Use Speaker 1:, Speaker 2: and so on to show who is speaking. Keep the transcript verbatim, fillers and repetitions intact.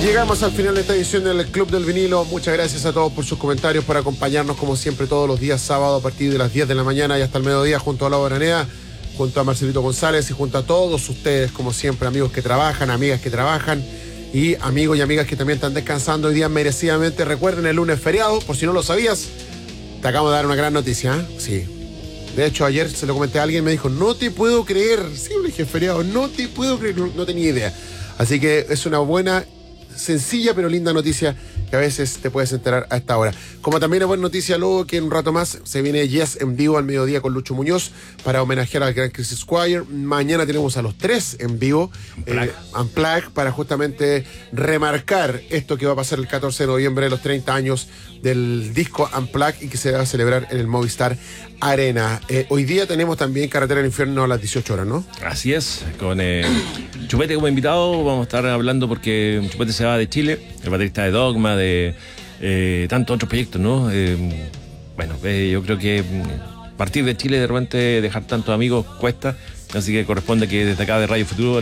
Speaker 1: Llegamos al final de esta edición del Club del Vinilo. Muchas gracias a todos por sus comentarios, por acompañarnos como siempre todos los días sábado a partir de las diez de la mañana y hasta el mediodía junto a Laura Aranea, junto a Marcelito González y junto a todos ustedes, como siempre, amigos que trabajan, amigas que trabajan y amigos y amigas que también están descansando hoy día merecidamente. Recuerden, el lunes feriado, por si no lo sabías, te acabo de dar una gran noticia, ¿eh? Sí. De hecho, ayer se lo comenté a alguien, me dijo, no te puedo creer. Sí, le dije feriado, no te puedo creer, no, no tenía idea. Así que es una buena, sencilla pero linda noticia que a veces te puedes enterar a esta hora. Como también es buena noticia luego que en un rato más se viene Yes en vivo al mediodía con Lucho Muñoz para homenajear al gran Chris Squire. Mañana tenemos a los tres en vivo, Unplugged, eh, Unplugged, para justamente remarcar esto que va a pasar el catorce de noviembre, los treinta años del disco Unplugged y que se va a celebrar en el Movistar Arena. Eh, hoy día tenemos también Carretera al Infierno a las dieciocho horas, ¿no?
Speaker 2: Así es, con eh, Chupete como invitado. Vamos a estar hablando porque Chupete se va de Chile, el baterista de Dogma, de eh, tantos otros proyectos, ¿no? Eh, bueno, eh, yo creo que partir de Chile de repente dejar tantos amigos cuesta, así que corresponde que desde acá de Radio Futuro